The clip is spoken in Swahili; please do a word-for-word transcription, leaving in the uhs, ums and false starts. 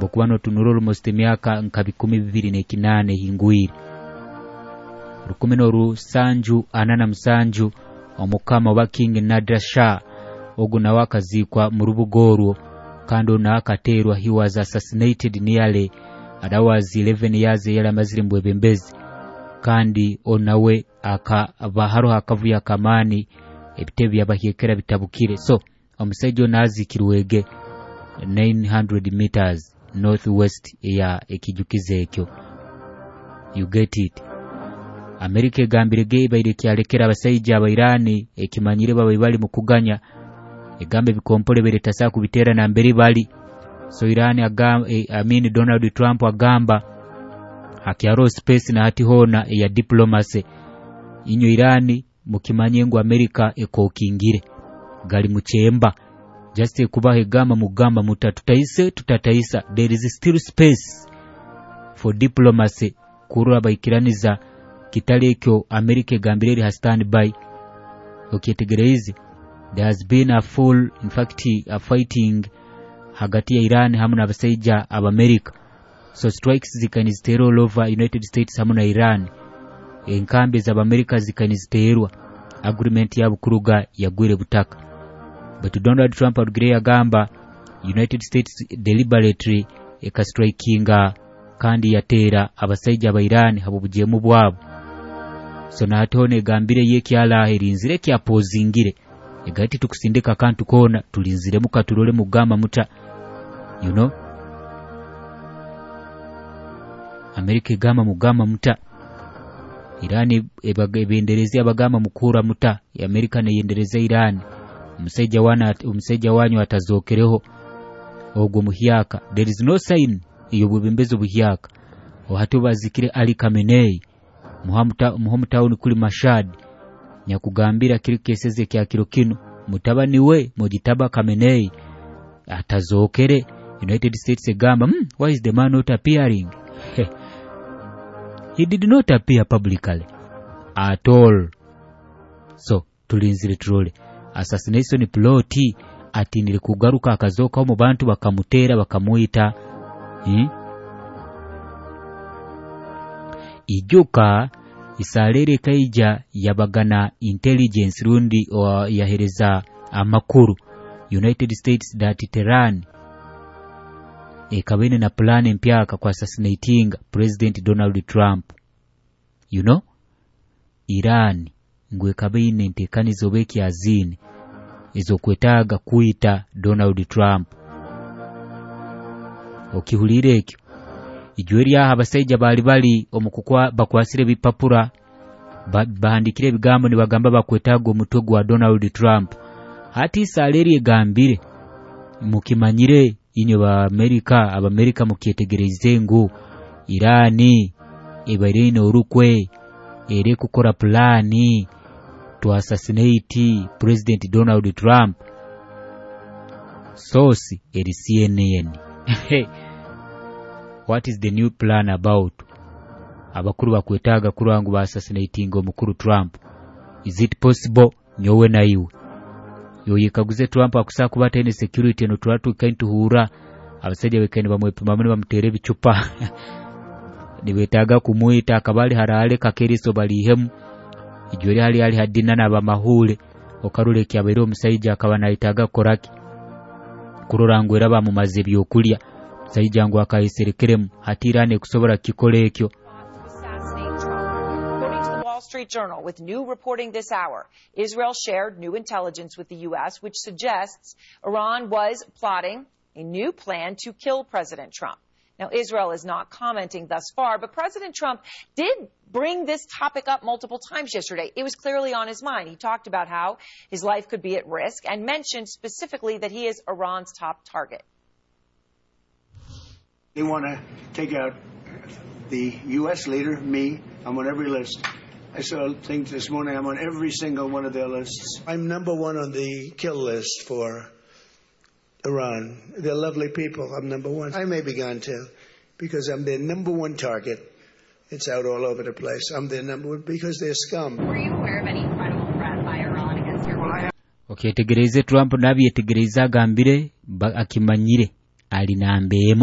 bokubano tunuro almost emyaka nka bikumi bibiri n'ekinane hingwire rukumi noru sanju anana musanju omukama wa King Nader Shah oguna wakazikwa mu rubugorwo kandi onakaterwa. He was assassinated nearly that was eleven years yala mazire mbwebembezi kandi onawe akabaharo hakavuya kamani ebitebi yabahekera bitabukire. So omusejo nazikirwege nine hundred meters northwest ya ekijukize ekyo. You get it. America gambire ge bayire kyalekera abasayija aba Irani ekimanyire baba bali mukuganya egambe bikompole bereta sa kubitera na mbere bali. So Irani agamba e, amini Donald Trump agamba hakiaro space na hati hona e ya diplomacy inyo Irani mukimanye ngo America eko kingire gali muchemba just kuba hegama mugamba mutatutaise tutataisa. There is still space for diplomacy kurura baikiraniza kitali ekyo America gambireri has stand by. Okitegereze there has been a full in fact a fighting hagati ya Iran hamwe na abasayija aba America. So strikes zikanizitero all over United States hamwe na Iran enkambe za America zikaniziterwa agreement ya bukuruga yagwire butaka. But Donald Trump agreya gamba United States deliberately ekastrikinga kandi yatera abasayija aba Iran habo bujemu bwabo. So natone gambire yeki ala herinzire kya pozingire egati tukusindika kantu kona tulinzire mukatulole mugamba muta you know America gama mugama muta Irani ebagenderezia abagama mukura muta ya America ne yendereza Iran umuseja wana umuseja wanyu atazokereho ogwo muhyaka. There is no sign iyo bubembezo buhyaka ohatu bazikire Ali Khamenei muhamuta muhamuta kuli Mashhad nyakugambira kiri keseze kya kirokino mutabani we mojitaba Khamenei atazokere. United States egamba hmm, why is the man not appearing? He did not appear publicly at all. So tulinzire trole assassination plot atinire kugaruka akazoka mu bantu bakamutera bakamuita hmm? Ijuka isalere kaija yabagana intelligence rundi o yahereza amakuru United States that Tehran ekabene na plan mpyaka kwa assassinating President Donald Trump. You know Iran ngwe kabene ntekanizo beki azini ezokwetaga kuita Donald Trump. Okihulire ekyo ijweri aha abasayija bali bali omukukwa bakwasire bipapura bahandikire bigambo ni bagamba bakwetaga omutego wa Donald Trump. Hati saleri egambire mukimanyire inyo ba America aba America mukietegereze ngo Irani ebarine urukwe ere kukora plani to assassinate President Donald Trump. Source eri C N N. What is the new plan about? Abakuru bakwetaga kurangu ba assassinating omukuru Trump. Is it possible? Nyowe na iwe yoyekaguze Trump akusa kubata ene security no twatu kaintu hura abasajja bekene bamwepima mane bamutere bicupa nibetaga kumuita akabali harale kakeriso balihemu ijori hali hali hadina na bamahule okarule kyabero omusajja akaba naitaga koraki kurorangwera bamumaze byokulya musajja ngo akayiserekeremu hatirane kusobora kikole ekyo. Street Journal with new reporting this hour. Israel shared new intelligence with the U S which suggests Iran was plotting a new plan to kill President Trump. Now, Israel is not commenting thus far, but President Trump did bring this topic up multiple times yesterday. It was clearly on his mind. He talked about how his life could be at risk and mentioned specifically that he is Iran's top target. They want to take out the U S leader, me. I'm on every list. I saw things this morning. I'm on every single one of their lists. I'm number one on the kill list for Iran. They're lovely people. I'm number one. I may be gone too, because I'm their number one target. It's out all over the place. I'm their number one because they're scum. Were you aware of any credible threat by Iran against your people? Okay, tegereze Trump nabi yetegereza gambire akimanyire alinambemo.